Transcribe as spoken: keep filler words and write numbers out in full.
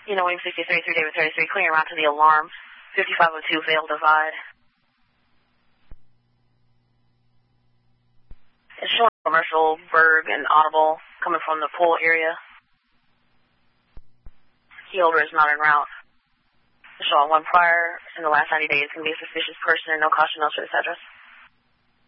You know, William sixty-three, three David thirty-three, clearing around to the alarm, fifty-five oh two Vale Divide. It's showing commercial, Berg, and Audible coming from the pool area. Key holder is not en route. It's showing one prior in the last ninety days can be a suspicious person, no caution else for this address.